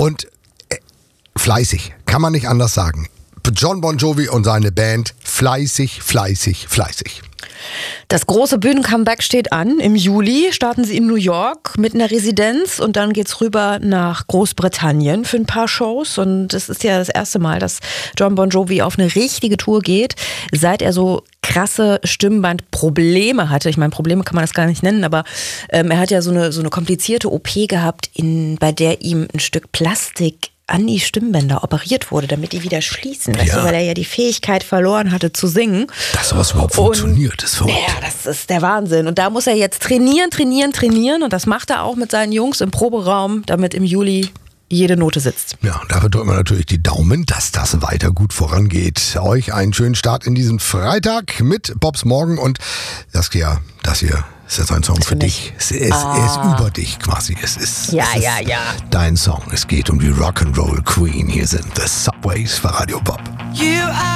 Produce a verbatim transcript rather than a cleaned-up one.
Und äh, fleißig, kann man nicht anders sagen. Jon Bon Jovi und seine Band, fleißig, fleißig, fleißig. Das große Bühnencomeback steht an. Im Juli starten sie in New York mit einer Residenz und dann geht's rüber nach Großbritannien für ein paar Shows. Und es ist ja das erste Mal, dass Jon Bon Jovi auf eine richtige Tour geht, seit er so krasse Stimmbandprobleme hatte. Ich meine, Probleme kann man das gar nicht nennen, aber ähm, er hat ja so eine, so eine komplizierte O P gehabt, in, bei der ihm ein Stück Plastik an die Stimmbänder operiert wurde, damit die wieder schließen, weißt Ja. du, weil er ja die Fähigkeit verloren hatte zu singen. Dass sowas überhaupt Und- funktioniert, ist verrückt. Ja, das ist der Wahnsinn. Und da muss er jetzt trainieren, trainieren, trainieren. Und das macht er auch mit seinen Jungs im Proberaum, damit im Juli jede Note sitzt. Ja, dafür drücken wir natürlich die Daumen, dass das weiter gut vorangeht. Euch einen schönen Start in diesen Freitag mit Bobs Morgen und das hier, das hier ist jetzt ein Song für für dich. Es ist, Ah. er ist über dich quasi. Es ist, Ja, es ist ja, ja. dein Song. Es geht um die Rock'n'Roll Queen. Hier sind The Subways für Radio Bob. You are